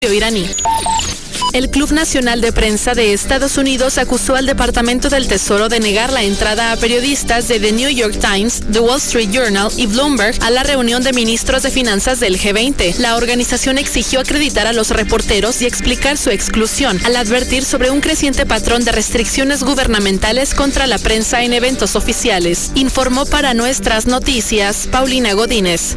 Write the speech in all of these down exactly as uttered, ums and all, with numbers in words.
iraní. El Club Nacional de Prensa de Estados Unidos acusó al Departamento del Tesoro de negar la entrada a periodistas de The New York Times, The Wall Street Journal y Bloomberg a la reunión de ministros de finanzas del G veinte. La organización exigió acreditar a los reporteros y explicar su exclusión, al advertir sobre un creciente patrón de restricciones gubernamentales contra la prensa en eventos oficiales. Informó para Nuestras Noticias, Paulina Godínez.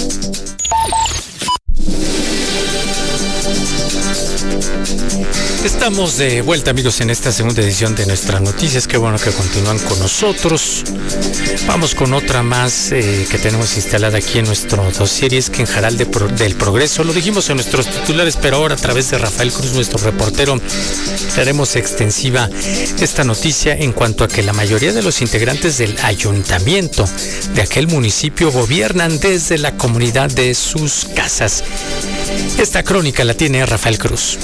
Estamos de vuelta, amigos, en esta segunda edición de Nuestras Noticias. Qué bueno que continúan con nosotros. Vamos con otra más eh, que tenemos instalada aquí en nuestro dossier, y es que en Jaral de Pro, del Progreso, lo dijimos en nuestros titulares, pero ahora a través de Rafael Cruz, nuestro reportero, haremos extensiva esta noticia en cuanto a que la mayoría de los integrantes del ayuntamiento de aquel municipio gobiernan desde la comunidad de sus casas. Esta crónica la tiene Rafael Cruz.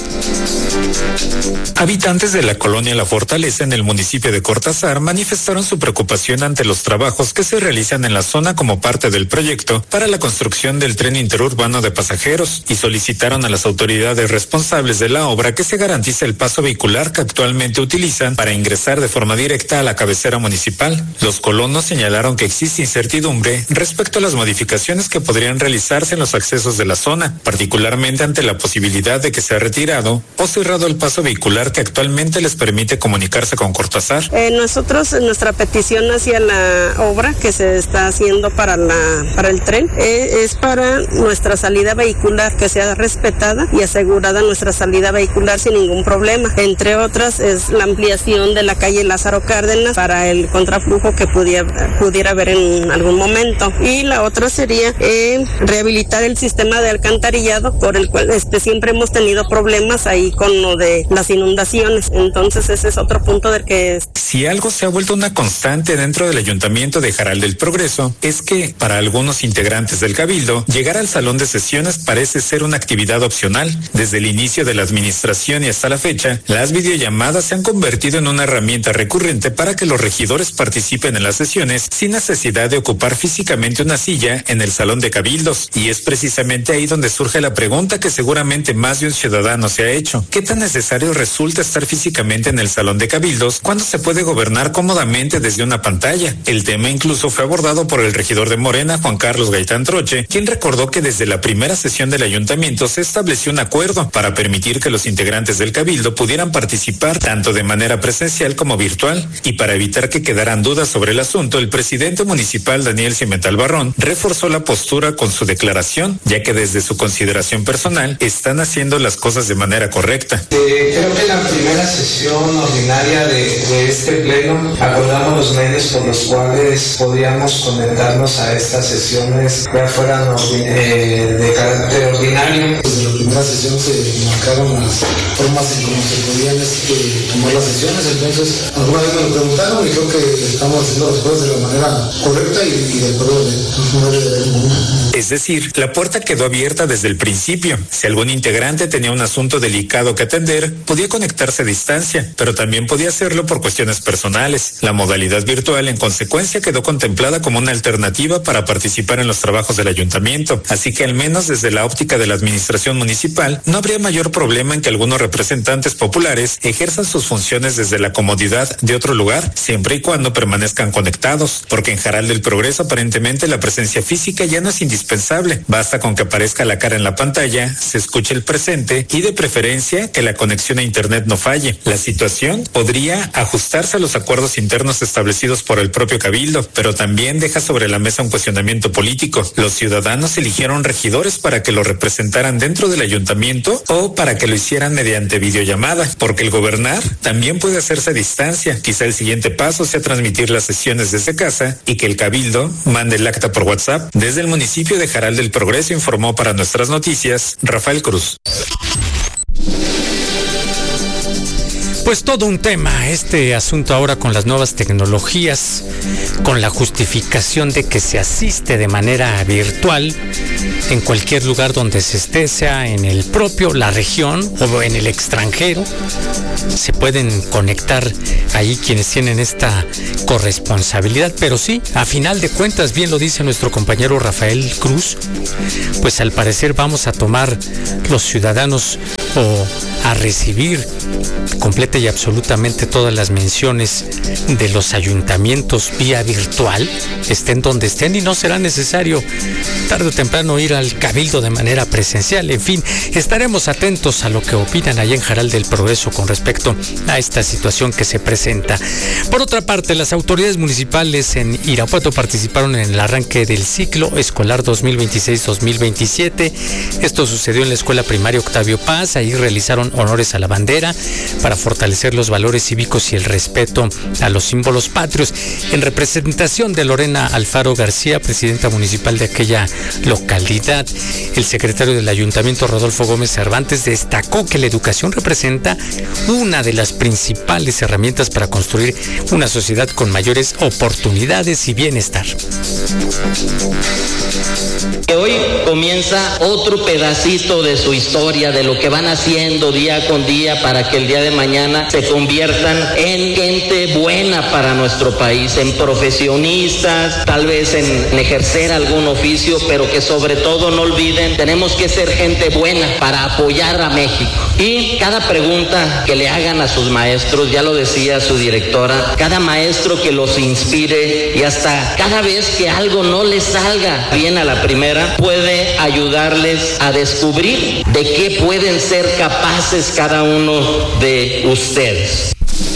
Habitantes de la colonia La Fortaleza en el municipio de Cortázar manifestaron su preocupación ante los trabajos que se realizan en la zona como parte del proyecto para la construcción del tren interurbano de pasajeros y solicitaron a las autoridades responsables de la obra que se garantice el paso vehicular que actualmente utilizan para ingresar de forma directa a la cabecera municipal. Los colonos señalaron que existe incertidumbre respecto a las modificaciones que podrían realizarse en los accesos de la zona, particularmente ante la posibilidad de que sea retirado o cerrado el paso vehicular que actualmente les permite comunicarse con Cortázar. Eh, nosotros, nuestra petición hacia la obra que se está haciendo para la para el tren eh, es para nuestra salida vehicular, que sea respetada y asegurada nuestra salida vehicular sin ningún problema. Entre otras es la ampliación de la calle Lázaro Cárdenas para el contraflujo que pudiera, pudiera haber en algún momento. Y la otra sería eh, rehabilitar el sistema de alcantarillado por el cual este, siempre hemos tenido problemas ahí con lo de las inundaciones. Entonces ese es otro punto del que... Si algo se ha vuelto una constante dentro del ayuntamiento de Jaral del Progreso, es que para algunos integrantes del Cabildo, llegar al salón de sesiones parece ser una actividad opcional. Desde el inicio de la administración y hasta la fecha, las videollamadas se han convertido en una herramienta recurrente para que los regidores participen en las sesiones sin necesidad de ocupar físicamente una silla en el salón de cabildos. Y es precisamente ahí donde surge la pregunta que seguramente más de un ciudadano se ha hecho. ¿Qué tan necesario resulta estar físicamente en el salón de cabildos cuando se puede gobernar cómodamente desde una pantalla? El tema incluso fue abordado por el regidor de Morena, Juan Carlos Gaitán Troche, quien recordó que desde la primera sesión del ayuntamiento se estableció un acuerdo para permitir que los integrantes del cabildo pudieran participar tanto de manera presencial como virtual, y para evitar que quedaran dudas sobre el asunto, el presidente municipal Daniel Cimental Barrón reforzó la postura con su declaración, ya que desde su consideración personal están haciendo las cosas de manera correcta. Eh, creo que en la primera sesión ordinaria de, de este pleno acordamos los medios por los cuales podíamos conectarnos a estas sesiones, ya fueran eh, de carácter ordinario. Desde la primera sesión se marcaron las formas en cómo se podían este, tomar las sesiones, entonces alguna vez me lo preguntaron y creo que estamos haciendo las cosas de la manera correcta y, y de acuerdo de... Es decir, la puerta quedó abierta desde el principio. Si algún integrante tenía un asunto delicado que atender, podía conectarse a distancia, pero también podía hacerlo por cuestiones personales. La modalidad virtual, en consecuencia, quedó contemplada como una alternativa para participar en los trabajos del ayuntamiento, así que al menos desde la óptica de la administración municipal, no habría mayor problema en que algunos representantes populares ejerzan sus funciones desde la comodidad de otro lugar, siempre y cuando permanezcan conectados, porque en Jaral del Progreso aparentemente la presencia física ya no es indispensable, basta con que aparezca la cara en la pantalla, se escuche el presente y de preferencia que la conexión a internet no falle. La situación podría ajustarse a los acuerdos internos establecidos por el propio cabildo, pero también deja sobre la mesa un cuestionamiento político. Los ciudadanos eligieron regidores para que lo representaran dentro del ayuntamiento o para que lo hicieran mediante videollamada, porque el gobernar también puede hacerse a distancia. Quizá el siguiente paso sea transmitir las sesiones desde casa y que el cabildo mande el acta por WhatsApp. Desde el municipio de Jaral del Progreso informó para Nuestras Noticias Rafael Cruz. Pues todo un tema este asunto ahora con las nuevas tecnologías, con la justificación de que se asiste de manera virtual en cualquier lugar donde se esté, sea en el propio, la región o en el extranjero. Se pueden conectar ahí quienes tienen esta corresponsabilidad, pero sí, a final de cuentas, bien lo dice nuestro compañero Rafael Cruz, pues al parecer vamos a tomar los ciudadanos o a recibir completa y absolutamente todas las menciones de los ayuntamientos vía virtual, estén donde estén, y no será necesario tarde o temprano ir al cabildo de manera presencial. En fin, estaremos atentos a lo que opinan allá en Jaral del Progreso con respecto a esta situación que se presenta. Por otra parte, las autoridades municipales en Irapuato participaron en el arranque del ciclo escolar dos mil veintiséis dos mil veintisiete. Esto sucedió en la Escuela Primaria Octavio Paz. Ahí realizaron honores a la bandera para fortalecer los valores cívicos y el respeto a los símbolos patrios. En representación de Lorena Alfaro García, presidenta municipal de aquella localidad, el secretario del Ayuntamiento, Rodolfo Gómez Cervantes, destacó que la educación representa una de las principales herramientas para construir una sociedad con mayores oportunidades y bienestar. Hoy comienza otro pedacito de su historia, de lo que van haciendo día con día para que el día de mañana se conviertan en gente buena para nuestro país, en profesionistas, tal vez en, en ejercer algún oficio, pero que sobre todo no olviden, tenemos que ser gente buena para apoyar a México. Y cada pregunta que le hagan a sus maestros, ya lo decía su directora, cada maestro que los inspire, y hasta cada vez que algo no les salga bien a la primera, puede ayudarles a descubrir de qué pueden ser capaces cada uno de ustedes.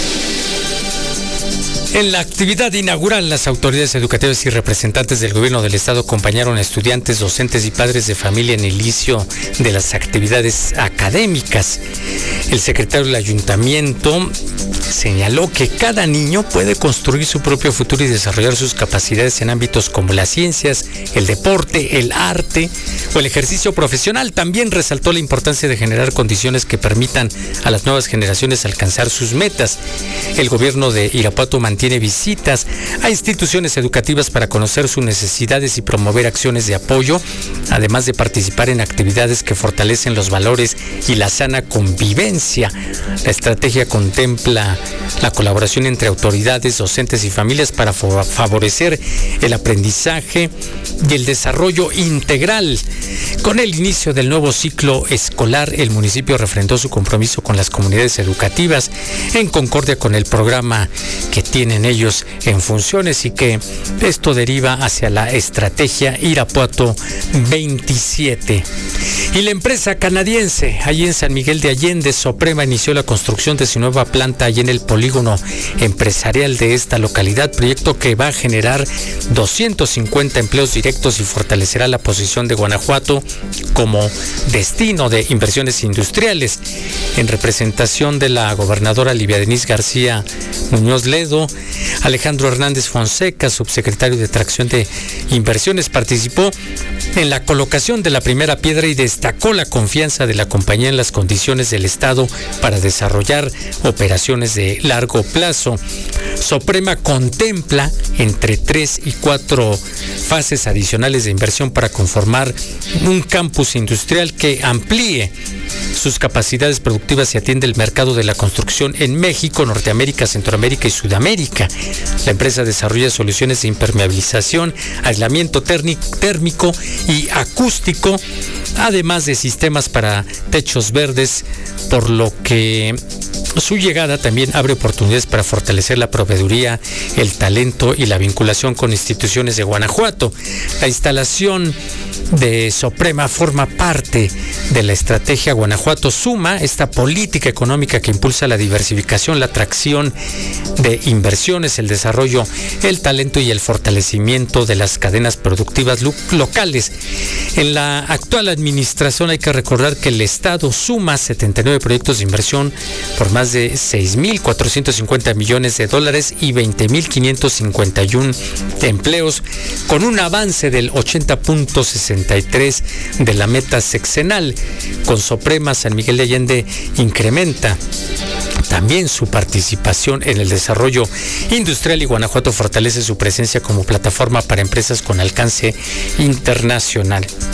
En la actividad inaugural, las autoridades educativas y representantes del gobierno del estado acompañaron a estudiantes, docentes y padres de familia en el inicio de las actividades académicas. El secretario del ayuntamiento señaló que cada niño puede construir su propio futuro y desarrollar sus capacidades en ámbitos como las ciencias, el deporte, el arte o el ejercicio profesional. También resaltó la importancia de generar condiciones que permitan a las nuevas generaciones alcanzar sus metas. El gobierno de Irapuato mantiene visitas a instituciones educativas para conocer sus necesidades y promover acciones de apoyo, además de participar en actividades que fortalecen los valores y la sana convivencia. La estrategia contempla la colaboración entre autoridades, docentes y familias para favorecer el aprendizaje y el desarrollo integral. Con el inicio del nuevo ciclo escolar, el municipio refrendó su compromiso con las comunidades educativas en concordia con el programa que tienen ellos en funciones, y que esto deriva hacia la estrategia Irapuato veintisiete. Y la empresa canadiense, allí en San Miguel de Allende, Soprema, inició la construcción de su nueva planta allí en el polígono empresarial de esta localidad, proyecto que va a generar doscientos cincuenta empleos directos y fortalecerá la posición de Guanajuato como destino de inversiones industriales. En representación de la gobernadora Livia Denise García Muñoz Ledo, Alejandro Hernández Fonseca, subsecretario de Atracción de Inversiones, participó en la colocación de la primera piedra y destacó la confianza de la compañía en las condiciones del Estado para desarrollar operaciones de largo plazo. Soprema contempla entre tres y cuatro fases adicionales de inversión para conformar un campus industrial que amplíe sus capacidades productivas y atiende el mercado de la construcción en México, Norteamérica, Centroamérica y Sudamérica. La empresa desarrolla soluciones de impermeabilización, aislamiento térmico y acústico, además de sistemas para techos verdes, por lo que su llegada también abre oportunidades para fortalecer la proveeduría, el talento y la vinculación con instituciones de Guanajuato. La instalación de Soprema forma parte de la estrategia Guanajuato Suma, esta política económica que impulsa la diversificación, la atracción de inversiones, el desarrollo, el talento y el fortalecimiento de las cadenas productivas locales. En la actual administración hay que recordar que el Estado suma setenta y nueve proyectos de inversión por más de seis mil cuatrocientos cincuenta millones de dólares y veinte mil quinientos cincuenta y uno empleos, con un avance del ochenta punto sesenta y tres de la meta sexenal. Con Soprema, San Miguel de Allende incrementa también su participación en el desarrollo industrial y Guanajuato fortalece su presencia como plataforma para empresas con alcance internacional.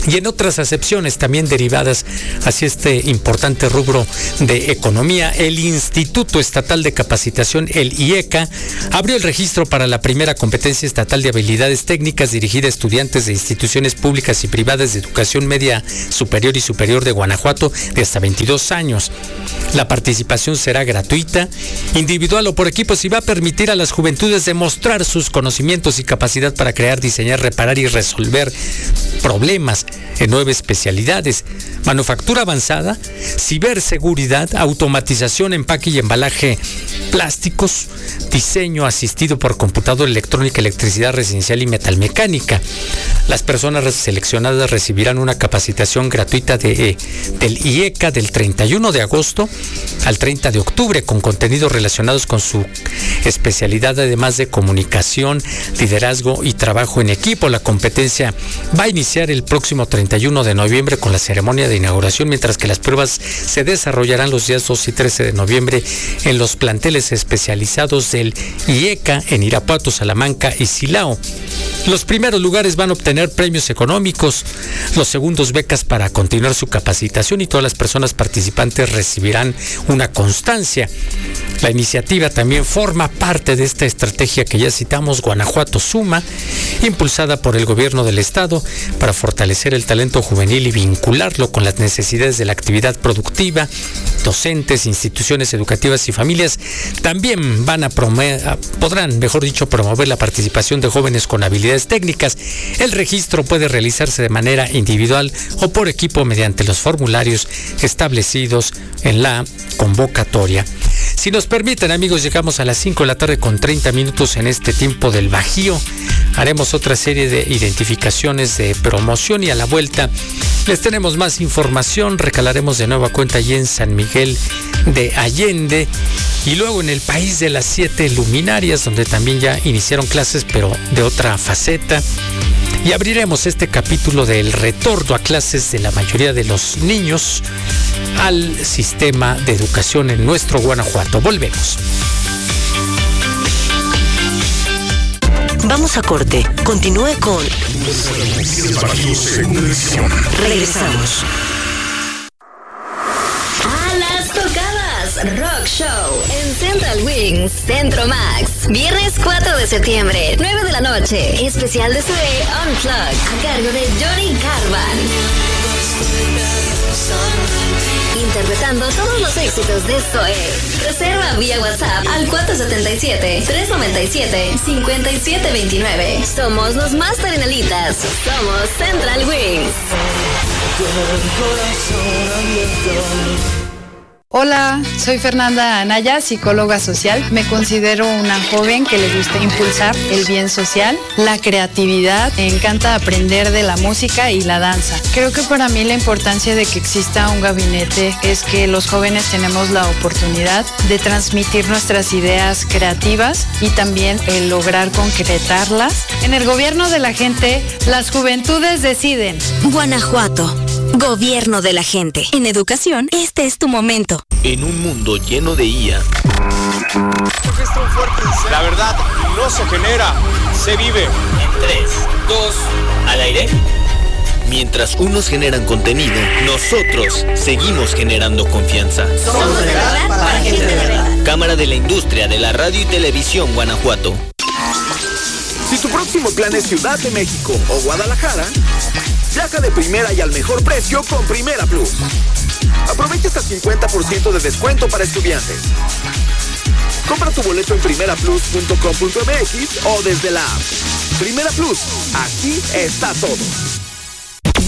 y en otras acepciones también derivadas hacia este importante rubro de economía, el Instituto Estatal de Capacitación, el I E C A, abrió el registro para la primera competencia estatal de habilidades técnicas dirigida a estudiantes de instituciones públicas y privadas de educación media superior y superior de Guanajuato de hasta veintidós años. La participación será gratuita, individual o por equipos, y va a permitir a las juventudes demostrar sus conocimientos y capacidad para crear, diseñar, reparar y resolver problemas en nueve especialidades: manufactura avanzada, ciberseguridad, automatización, empaque y embalaje plásticos, diseño asistido por computadora, electrónica, electricidad residencial y metalmecánica. Las personas seleccionadas recibirán una capacitación gratuita de, del I E C A del treinta y uno de agosto al treinta de octubre con contenidos relacionados con su especialidad, además de comunicación, liderazgo y trabajo en equipo. La competencia va a iniciar el próximo treinta y uno de noviembre con la ceremonia de inauguración, mientras que las pruebas se desarrollarán los días dos y trece de noviembre en los planteles especializados del I E C A en Irapuato, Salamanca y Silao. Los primeros lugares van a obtener premios económicos, los segundos becas para continuar su capacitación, y todas las personas participantes recibirán una constancia. La iniciativa también forma parte de esta estrategia que ya citamos, Guanajuato Suma, impulsada por el gobierno del estado para fortalecer el talento juvenil y vincularlo con las necesidades de la actividad productiva. Docentes, instituciones educativas y familias también van a promover, podrán, mejor dicho, promover la participación de jóvenes con habilidades técnicas. El registro puede realizarse de manera individual o por equipo mediante los formularios establecidos en la convocatoria. Si nos permiten, amigos, llegamos a las cinco de la tarde con treinta minutos en este tiempo del Bajío. Haremos otra serie de identificaciones de promoción y a la vuelta les tenemos más información. Recalaremos de nueva cuenta allí en San Miguel de Allende y luego en el País de las Siete Luminarias, donde también ya iniciaron clases, pero de otra faceta. Y abriremos este capítulo del retorno a clases de la mayoría de los niños al sistema de educación en nuestro Guanajuato. Volvemos. Vamos a corte. Continúe con Regresamos. A las tocadas Rock Show en Central Wings, Centro Max. Viernes cuatro de septiembre, nueve de la noche. Especial de C D Unplugged a cargo de Johnny Carvan. Interpretando todos los éxitos de Zoé. Reserva vía WhatsApp al cuatro siete siete, tres nueve siete, cinco siete dos nueve. Somos los más terrenalitas. Somos Central Wings. Hola, soy Fernanda Anaya, psicóloga social. Me considero una joven que le gusta impulsar el bien social, la creatividad. Me encanta aprender de la música y la danza. Creo que para mí la importancia de que exista un gabinete es que los jóvenes tenemos la oportunidad de transmitir nuestras ideas creativas y también el lograr concretarlas. En el gobierno de la gente, las juventudes deciden. Guanajuato. Gobierno de la gente. En educación, este es tu momento. En un mundo lleno de I A. La verdad no se genera, se vive. En tres, dos, al aire. Mientras unos generan contenido, nosotros seguimos generando confianza. Somos de verdad para gente de verdad. Cámara de la Industria de la Radio y Televisión Guanajuato. Si tu próximo plan es Ciudad de México o Guadalajara, viaja de primera y al mejor precio con Primera Plus. Aprovecha hasta cincuenta por ciento de descuento para estudiantes. Compra tu boleto en primera plus punto com punto m x o desde la app. Primera Plus, aquí está todo.